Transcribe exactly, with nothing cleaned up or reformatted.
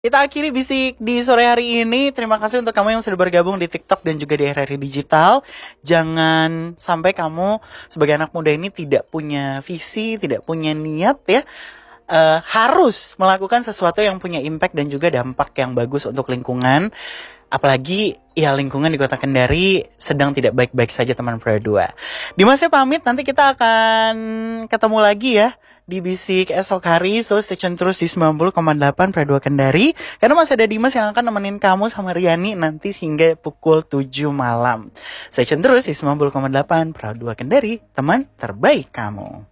Kita akhiri bisik di sore hari ini. Terima kasih untuk kamu yang sudah bergabung di TikTok dan juga di R R I Digital. Jangan sampai kamu sebagai anak muda ini tidak punya visi, tidak punya niat ya. Uh, harus melakukan sesuatu yang punya impact dan juga dampak yang bagus untuk lingkungan. Apalagi ya lingkungan di Kota Kendari sedang tidak baik-baik saja teman Pro dua. Dimasnya pamit, nanti kita akan ketemu lagi ya di Bisik esok hari. So stay tune terus di sembilan puluh koma delapan Pro dua Kendari. Karena masih ada Dimas yang akan nemenin kamu sama Riani nanti hingga pukul tujuh malam. Stay tune terus di sembilan puluh koma delapan Pro dua Kendari, teman terbaik kamu.